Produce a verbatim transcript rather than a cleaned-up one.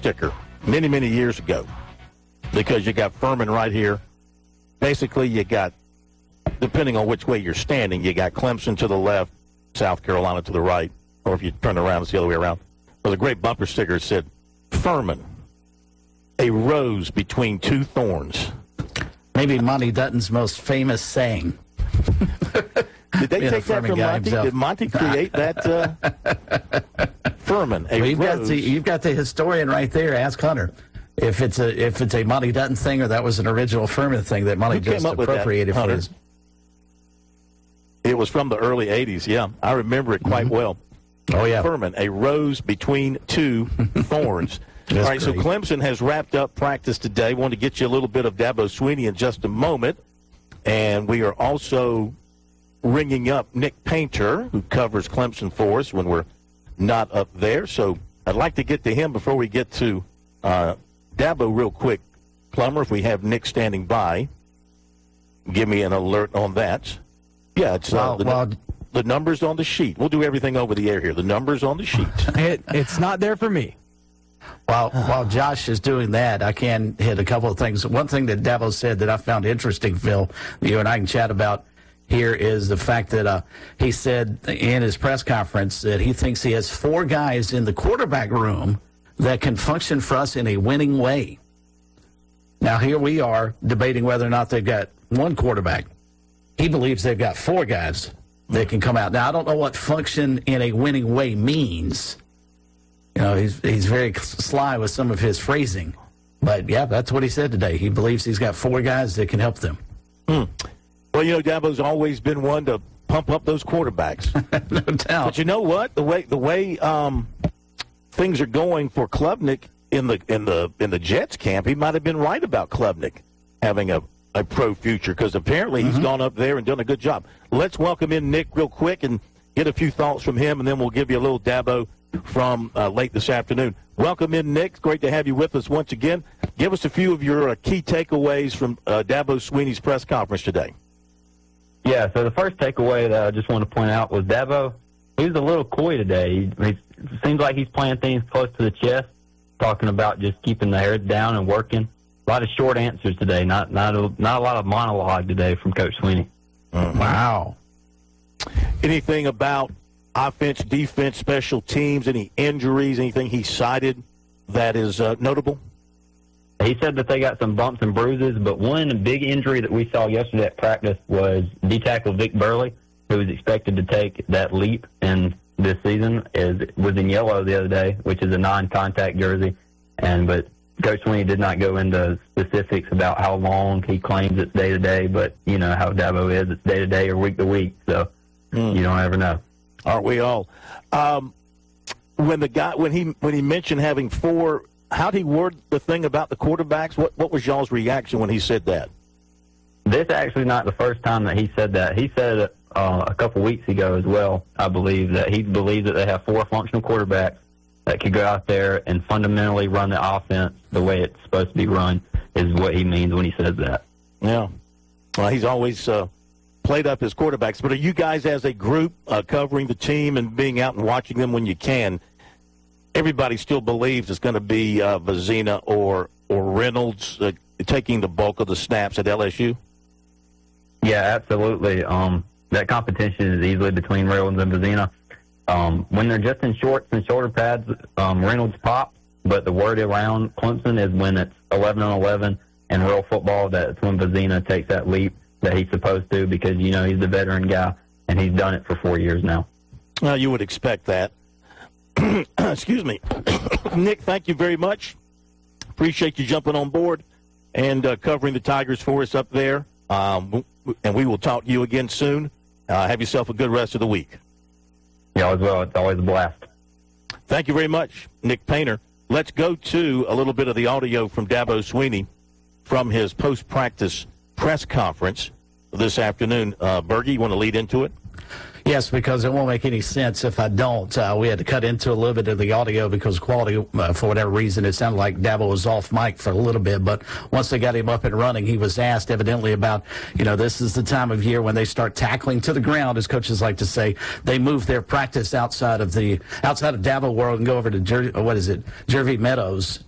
sticker many, many years ago because you got Furman right here. Basically, you got, depending on which way you're standing, you got Clemson to the left, South Carolina to the right, or if you turn around, it's the other way around. Well, the great bumper sticker said, Furman, a rose between two thorns. Maybe Monty Dutton's most famous saying. Did they take that from Monty? Did Monty create that? Uh, Furman, a well, you've rose. Got the, you've got the historian right there. Ask Hunter if it's a if it's a Monty Dutton thing or that was an original Furman thing that Monty Who just appropriated that, for his. It was from the early eighties, yeah. I remember it quite mm-hmm. well. Oh, yeah. Furman, a rose between two thorns. All right, great. So Clemson has wrapped up practice today. Want to get you a little bit of Dabo Swinney in just a moment. And we are also ringing up Nick Painter, who covers Clemson for us when we're not up there. So I'd like to get to him before we get to uh, Dabo real quick. Plummer, if we have Nick standing by, give me an alert on that. Yeah, it's uh, well, the, well, the numbers on the sheet. We'll do everything over the air here. The numbers on the sheet. It, it's not there for me. While, while Josh is doing that, I can hit a couple of things. One thing that Dabo said that I found interesting, Phil, that you and I can chat about here is the fact that uh, he said in his press conference that he thinks he has four guys in the quarterback room that can function for us in a winning way. Now, here we are debating whether or not they've got one quarterback. He believes they've got four guys that can come out. Now, I don't know what function in a winning way means. You know, he's he's very sly with some of his phrasing. But, yeah, that's what he said today. He believes he's got four guys that can help them. Hmm. Well, you know, Dabo's always been one to pump up those quarterbacks. No doubt. But you know what? The way the way um, things are going for Klubnik in the in the in the Jets camp, he might have been right about Klubnik having a, a pro future because apparently he's mm-hmm. gone up there and done a good job. Let's welcome in Nick real quick and get a few thoughts from him, and then we'll give you a little Dabo from uh, late this afternoon. Welcome in, Nick. Great to have you with us once again. Give us a few of your uh, key takeaways from uh, Dabo Swinney's press conference today. Yeah, so the first takeaway that I just want to point out was Dabo, he was a little coy today. He, he seems like he's playing things close to the chest, talking about just keeping the head down and working. A lot of short answers today, not not a, not a lot of monologue today from Coach Swinney. Mm-hmm. Wow. Anything about offense, defense, special teams, any injuries, anything he cited that is uh, notable? He said that they got some bumps and bruises, but one big injury that we saw yesterday at practice was D-tackle Vic Burley, who was expected to take that leap in this season, is was in yellow the other day, which is a non-contact jersey. And but Coach Swinney did not go into specifics about how long he claims it's day-to-day, but you know how Dabo is, it's day-to-day or week-to-week, so mm. you don't ever know. Aren't we all? Um, when the guy when he when he mentioned having four. How'd he word the thing about the quarterbacks? What what was y'all's reaction when he said that? This actually not the first time that he said that. He said it uh, a couple weeks ago as well, I believe, that he believes that they have four functional quarterbacks that could go out there and fundamentally run the offense the way it's supposed to be run is what he means when he says that. Yeah. Well, he's always uh, played up his quarterbacks. But are you guys as a group uh, covering the team and being out and watching them when you can, everybody still believes it's going to be uh, Vizina or or Reynolds uh, taking the bulk of the snaps at L S U? Yeah, absolutely. Um, that competition is easily between Reynolds and Vizina. Um, when they're just in shorts and shoulder pads, um, Reynolds pops, but the word around Clemson is when it's eleven on eleven and real football, that's when Vizina takes that leap that he's supposed to because, you know, he's the veteran guy, and he's done it for four years now. Well, you would expect that. Excuse me. Nick, thank you very much. Appreciate you jumping on board and uh, covering the Tigers for us up there. Um, and we will talk to you again soon. Uh, have yourself a good rest of the week. Yeah, as well. It's always a blast. Thank you very much, Nick Painter. Let's go to a little bit of the audio from Dabo Swinney from his post-practice press conference this afternoon. Uh, Bergie, you want to lead into it? Yes, because it won't make any sense if I don't. Uh, we had to cut into a little bit of the audio because quality, uh, for whatever reason, it sounded like Dabo was off mic for a little bit. But once they got him up and running, he was asked evidently about, you know, this is the time of year when they start tackling to the ground, as coaches like to say. They move their practice outside of the outside of Dabo World and go over to Jer- what is it, Jervey Meadows.